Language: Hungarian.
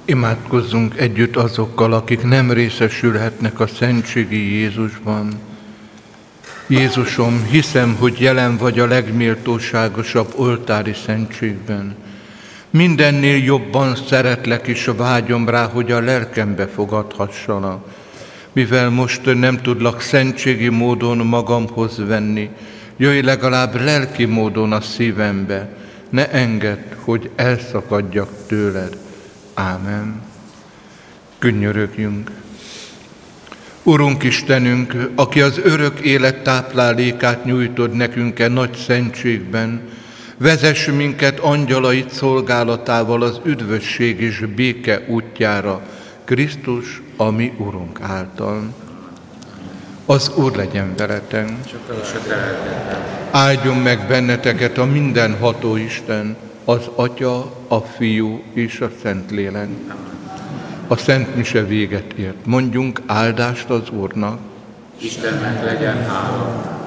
Imádkozzunk együtt azokkal, akik nem részesülhetnek a szentségi Jézusban. Jézusom, hiszem, hogy jelen vagy a legméltóságosabb oltári szentségben. Mindennél jobban szeretlek és vágyom rá, hogy a lelkembe fogadhassalak. Mivel most nem tudlak szentségi módon magamhoz venni, jöjj legalább lelki módon a szívembe, ne engedd, hogy elszakadjak tőled. Ámen. Könyörögjünk. Urunk Istenünk, aki az örök élet táplálékát nyújtod nekünk e nagy szentségben, vezess minket angyalait szolgálatával az üdvösség és béke útjára, Krisztus, a mi Urunk által. Az Úr legyen veletek. Áldjon meg benneteket a mindenható Isten, az Atya, a Fiú és a Szentlélek. A Szent Mise véget ért. Mondjunk áldást az Úrnak. Istennek legyen hála.